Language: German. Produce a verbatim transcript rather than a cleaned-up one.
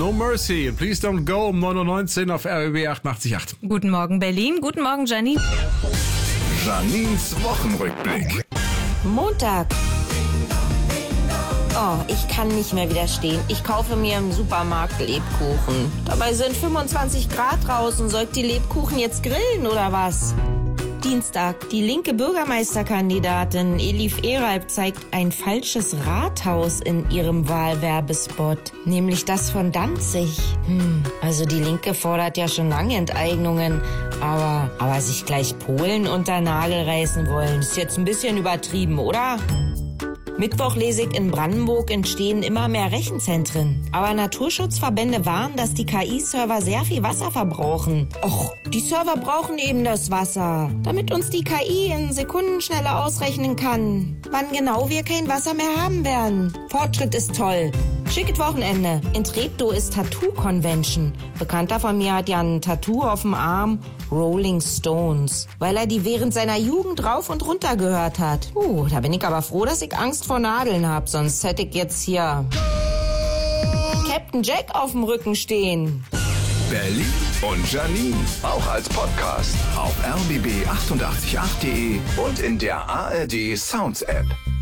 No Mercy, Please Don't Go um neun Uhr neunzehn auf R B B achtundachtzig Komma acht. Guten Morgen Berlin, guten Morgen Gianni. Janins Wochenrückblick. Montag. Oh, ich kann nicht mehr widerstehen. Ich kaufe mir im Supermarkt Lebkuchen. Dabei sind fünfundzwanzig Grad draußen. Soll ich die Lebkuchen jetzt grillen oder was? Dienstag. Die linke Bürgermeisterkandidatin Elif Eralp zeigt ein falsches Rathaus in ihrem Wahlwerbespot. Nämlich das von Danzig. Hm, also die Linke fordert ja schon lange Enteignungen. Aber, aber sich gleich Polen unter Nagel reißen wollen, ist jetzt ein bisschen übertrieben, oder? Mittwoch lese ich, in Brandenburg entstehen immer mehr Rechenzentren. Aber Naturschutzverbände warnen, dass die K I-Server sehr viel Wasser verbrauchen. Och, die Server brauchen eben das Wasser, damit uns die K I in Sekunden schneller ausrechnen kann, wann genau wir kein Wasser mehr haben werden. Fortschritt ist toll. Schickes Wochenende. In Treptow ist Tattoo-Convention. Bekannter von mir hat ja ein Tattoo auf dem Arm, Rolling Stones, weil er die während seiner Jugend rauf und runter gehört hat. Uh, da bin ich aber froh, dass ich Angst vor Nadeln hab, sonst hätte ich jetzt hier Captain Jack auf dem Rücken stehen. Berlin und Janine, auch als Podcast auf r b b achtundachtzig Komma acht punkt de und in der A R D Sounds App.